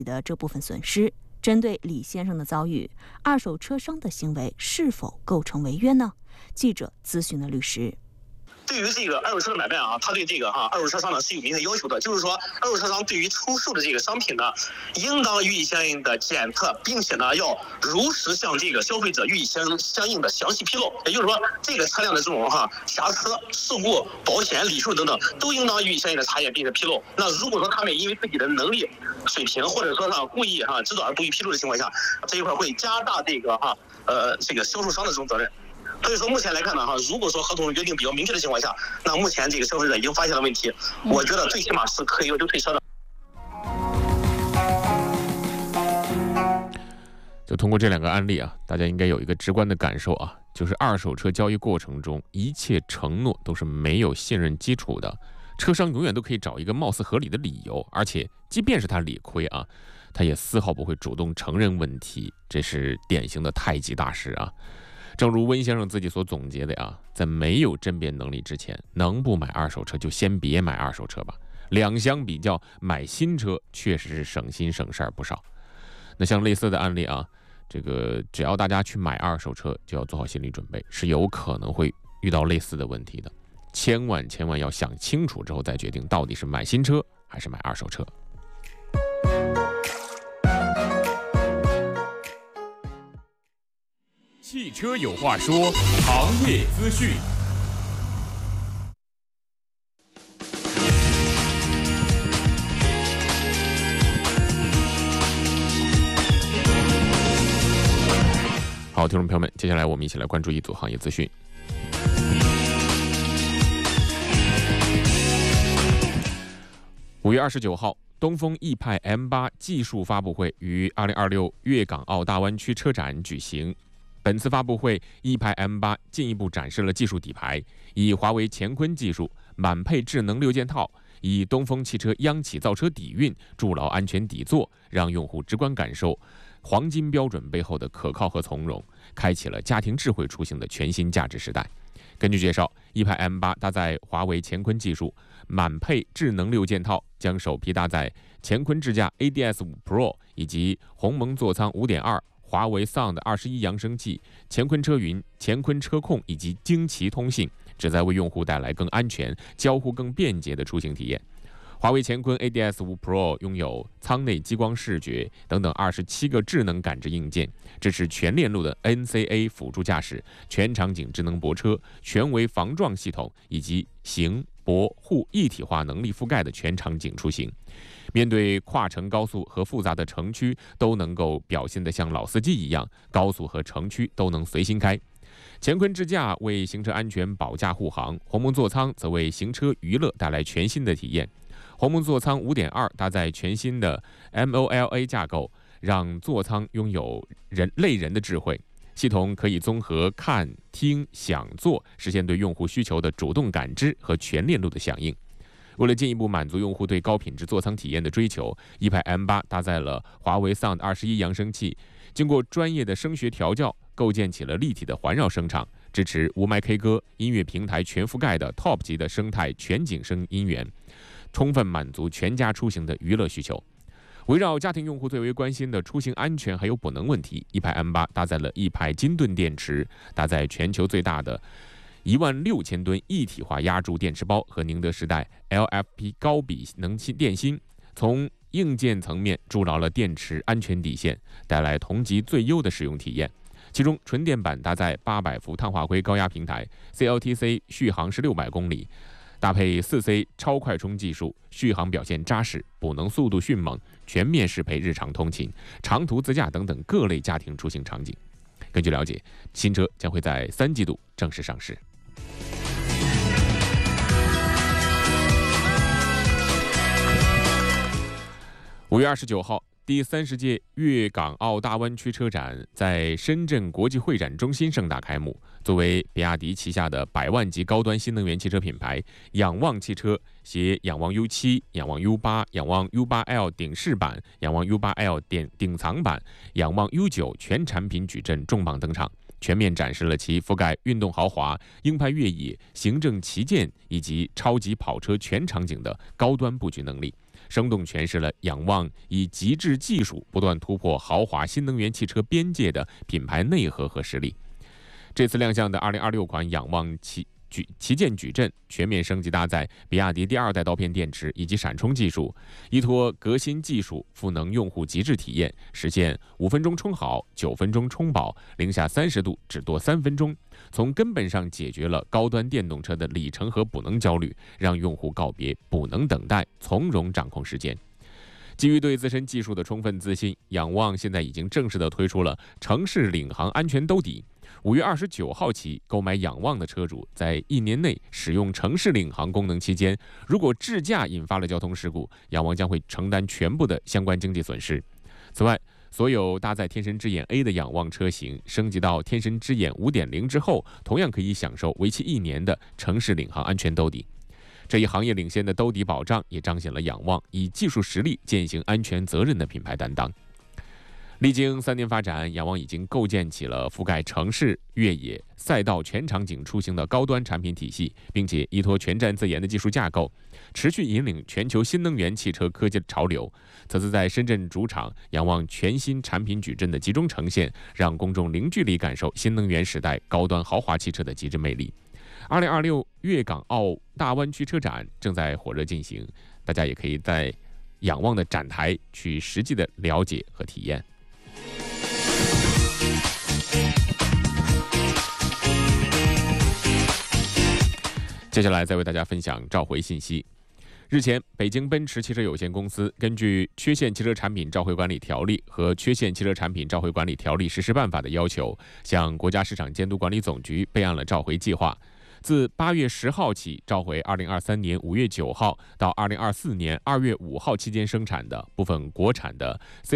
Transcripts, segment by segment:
的这部分损失。针对李先生的遭遇，二手车商的行为是否构成违约呢？记者咨询了律师。 对于这个二手车的买卖啊，他对这个二手车商呢是有明确要求的，就是说二手车商对于出售的这个商品呢，应当予以相应的检测，并且呢要如实向这个消费者予以相应的详细披露。也就是说，这个车辆的这种瑕疵、事故、保险、理顺等等，都应当予以相应的查验并且披露。那如果说他们因为自己的能力水平，或者说故意知道而不予披露的情况下，这一块会加大这个销售商的这种责任。所以说目前来看呢，如果说合同约定比较明确的情况下，那目前这个消费者已经发现了问题，我觉得最起码是可以要求退车的。 就通过这两个案例啊，大家应该有一个直观的感受啊，就是二手车交易过程中一切承诺都是没有信任基础的，车商永远都可以找一个貌似合理的理由，而且即便是他理亏啊，他也丝毫不会主动承认问题，这是典型的太极大师啊。正如温先生自己所总结的啊，在没有甄别能力之前，能不买二手车就先别买二手车吧。两相比较，买新车确实是省心省事儿不少。那像类似的案例啊，这个只要大家去买二手车，就要做好心理准备，是有可能会遇到类似的问题的。千万要想清楚之后再决定，到底是买新车还是买二手车。 汽车有话说，行业资讯。 好，听众朋友们，接下来我们一起来关注一组行业资讯。5月29号，东风奕派 M8 技术发布会于2026粤港澳大湾区车展举行。本次发布会，奕派 M8 进一步展示了技术底牌，以华为乾坤技术满配智能6件套，以东风汽车央企造车底蕴筑牢安全底座，让用户直观感受黄金标准背后的可靠和从容，开启了家庭智慧出行的全新价值时代。根据介绍，奕派 M8 搭载华为乾坤技术，满配智能6件套，将首批搭载乾坤智驾 ADS5 Pro 以及鸿蒙座舱 5.2、华为 Sound 21扬声器、乾坤车云、乾坤车控以及惊奇通信，旨在为用户带来更安全、交互更便捷的出行体验。华为乾坤 ADS5 Pro 拥有舱内激光视觉等等27个智能感知硬件，支持全链路的 NCA 辅助驾驶、全场景智能泊车、全维防撞系统以及行、泊、护一体化能力覆盖的全场景出行。面对跨城高速和复杂的城区，都能够表现得像老司机一样，高速和城区都能随心开。乾坤智驾为行车安全保驾护航，鸿蒙座舱则为行车娱乐带来全新的体验。鸿蒙座舱 5.2 搭载全新的 MOLA 架构，让座舱拥有类人的智慧，系统可以综合看、听、想、做，实现对用户需求的主动感知和全链路的响应。为了进一步满足用户对高品质座舱体验的追求，奕派 M8 搭载了华为 Sound 21扬声器，经过专业的声学调教，构建起了立体的环绕声场，支持无麦 K 歌音乐平台全覆盖的 Top 级的生态全景声音源，充分满足全家出行的娱乐需求。围绕家庭用户最为关心的出行安全还有补能问题，奕派 M8 搭载了奕派金盾电池，搭载全球最大的16000吨一体化压铸电池包和宁德时代 LFP 高比能电芯，从硬件层面筑牢了电池安全底线，带来同级最优的使用体验。其中纯电版搭载800伏碳化硅高压平台 ，CLTC 续航是600公里，搭配4C 超快充技术，续航表现扎实，补能速度迅猛，全面适配日常通勤、长途自驾等等各类家庭出行场景。根据了解，新车将会在3季度正式上市。5月29号，第30届粤港澳大湾区车展在深圳国际会展中心盛大开幕。作为比亚迪旗下的100万级高端新能源汽车品牌，仰望汽车携仰望 U7、仰望 U8、仰望 U8L 顶饰版、仰望 U8L 顶藏版、仰望 U9 全产品矩阵重磅登场，全面展示了其覆盖运动豪华、硬派越野、行政旗舰以及超级跑车全场景的高端布局能力， 生动诠释了仰望以极致技术不断突破豪华新能源汽车边界的品牌内核和实力。这次亮相的2026款仰望旗舰矩阵全面升级搭载比亚迪第2代刀片电池以及闪充技术，依托革新技术赋能用户极致体验，实现5分钟充好、9分钟充饱、零下30度只多3分钟，从根本上解决了高端电动车的里程和补能焦虑，让用户告别补能等待，从容掌控时间。基于对自身技术的充分自信，仰望现在已经正式的推出了城市领航安全兜底。5月29号起，购买仰望的车主在1年内使用城市领航功能期间，如果智驾引发了交通事故，仰望将会承担全部的相关经济损失。此外，所有搭载天神之眼 A 的仰望车型升级到天神之眼 5.0 之后，同样可以享受为期1年的城市领航安全兜底。这一行业领先的兜底保障，也彰显了仰望以技术实力践行安全责任的品牌担当。历经3年发展，仰望已经构建起了覆盖城市、越野、赛道全场景出行的高端产品体系，并且依托全站自研的技术架构，持续引领全球新能源汽车科技的潮流。此次在深圳主场，仰望全新产品矩阵的集中呈现，让公众零距离感受新能源时代高端豪华汽车的极致魅力。2026粤港澳大湾区车展正在火热进行，大家也可以在仰望的展台去实际的了解和体验。接下来再为大家分享召回信息。日前，北京奔驰汽车有限公司根据《缺陷汽车产品召回管理条例》和《缺陷汽车产品召回管理条例实施办法》的要求，向国家市场监督管理总局备案了召回计划。自8月10号起，召回2023年5月9号到2024年2月5号期间生产的部分国产的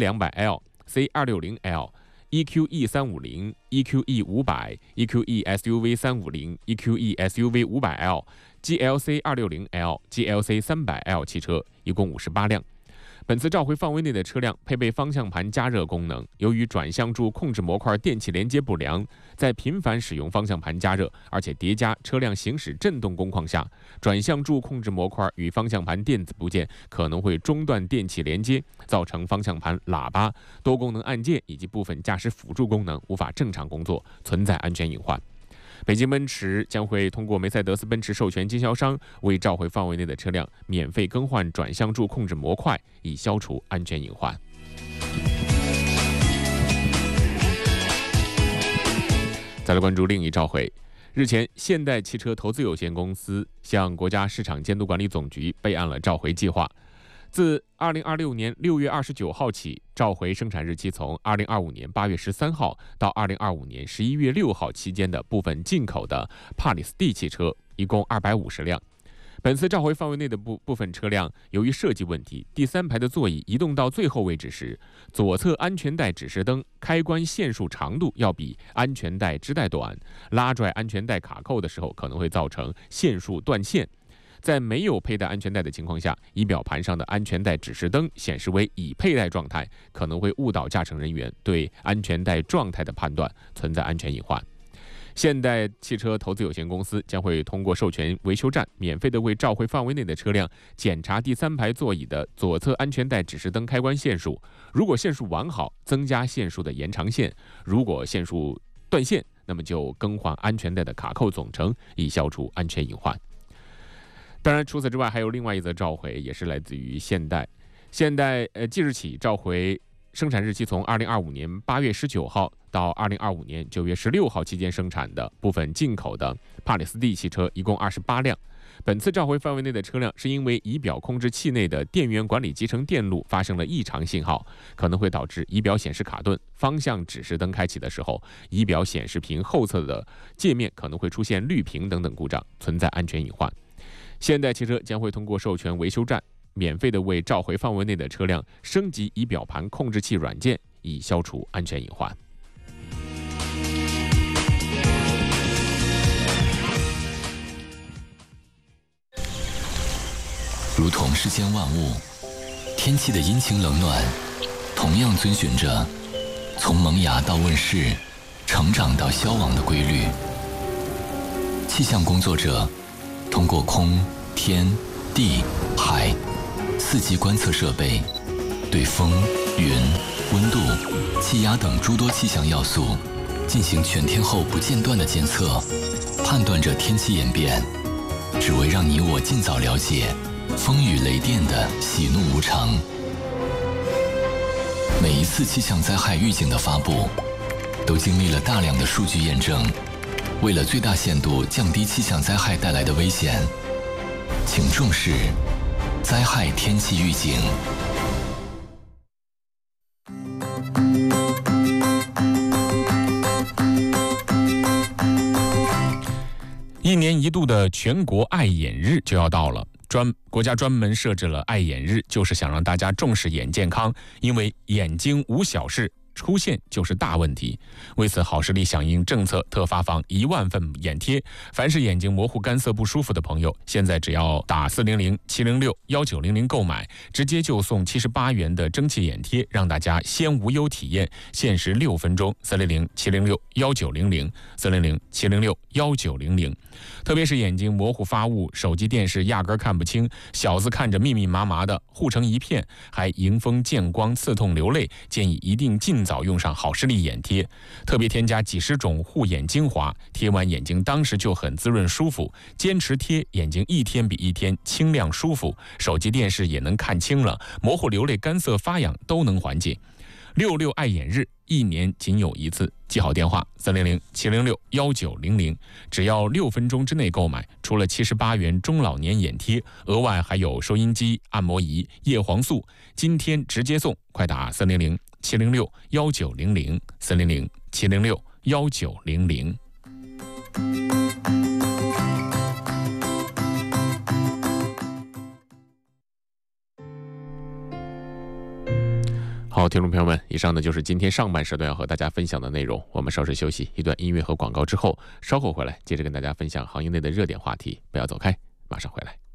C200L、C260L、EQE 350、EQE 500、EQE SUV 350、EQE SUV 500L、GLC 260L、GLC 300L 汽车，一共58辆。本次召回范围内的车辆配备方向盘加热功能，由于转向柱控制模块电气连接不良，在频繁使用方向盘加热，而且叠加车辆行驶震动工况下，转向柱控制模块与方向盘电子部件可能会中断电气连接，造成方向盘、喇叭、多功能按键以及部分驾驶辅助功能无法正常工作，存在安全隐患。北京奔驰将会通过梅赛德斯奔驰授权经销商为召回范围内的车辆免费更换转向柱控制模块，以消除安全隐患。再来关注另一召回。日前，现代汽车投资有限公司向国家市场监督管理总局备案了召回计划。自2026年6月29号起，召回生产日期从2025年8月13号到2025年11月6号期间的部分进口的帕里斯蒂汽车，一共250辆。本次召回范围内的部分车辆，由于设计问题，第3排的座椅移动到最后位置时，左侧安全带指示灯开关线束长度要比安全带支带短，拉拽安全带卡扣的时候可能会造成线束断线。在没有佩戴安全带的情况下，仪表盘上的安全带指示灯显示为已佩戴状态，可能会误导驾乘人员对安全带状态的判断，存在安全隐患。现代汽车投资有限公司将会通过授权维修站，免费的为召回范围内的车辆检查第3排座椅的左侧安全带指示灯开关线束，如果线束完好，增加线束的延长线；如果线束断线，那么就更换安全带的卡扣总成，以消除安全隐患。当然，除此之外，还有另外一则召回，也是来自于现代。现代即日起召回生产日期从2025年8月19号到2025年9月16号期间生产的部分进口的帕里斯蒂汽车，一共28辆。本次召回范围内的车辆是因为仪表控制器内的电源管理集成电路发生了异常信号，可能会导致仪表显示卡顿，方向指示灯开启的时候，仪表显示屏后侧的界面可能会出现绿屏等等故障，存在安全隐患。现代汽车将会通过授权维修站，免费的为召回范围内的车辆升级仪表盘控制器软件，以消除安全隐患。 如同世间万物，天气的阴晴冷暖，同样遵循着从萌芽到问世、成长到消亡的规律。气象工作者通过空、天、地、海 4级观测设备对风、云、温度、气压等诸多气象要素进行全天候不间断的监测，判断着天气演变，只为让你我尽早了解风雨雷电的喜怒无常。每一次气象灾害预警的发布，都经历了大量的数据验证。为了最大限度降低气象灾害带来的危险，请重视灾害天气预警。 1年1度的全国爱眼日就要到了，国家专门设置了爱眼日，就是想让大家重视眼健康，因为眼睛无小事，出现就是大问题。为此，好视力响应政策，特发放1万份眼贴。凡是眼睛模糊、干涩不舒服的朋友，现在只要打400-706-1900购买，直接就送78元的蒸汽眼贴，让大家先无忧体验，限时6分钟。400-706-1900，400-706-1900。特别是眼睛模糊发雾，手机电视压根看不清，小字看着密密麻麻的，糊成一片，还迎风见光，刺痛流泪，建议一定尽早用上好视力眼贴。特别添加几十种护眼精华，贴完眼睛当时就很滋润舒服，坚持贴，眼睛一天比一天清亮舒服，手机电视也能看清了，模糊流泪、干涩发痒都能缓解。66爱眼日1年仅有一次，记好电话300-706-1900，只要6分钟之内购买，除了78元中老年眼贴，额外还有收音机、按摩仪、叶黄素，今天直接送，快打400-706-1900，400-706-1900。好，听众朋友们，以上呢就是今天上半时段要和大家分享的内容。我们稍事休息，一段音乐和广告之后，稍后回来接着跟大家分享行业内的热点话题。不要走开，马上回来。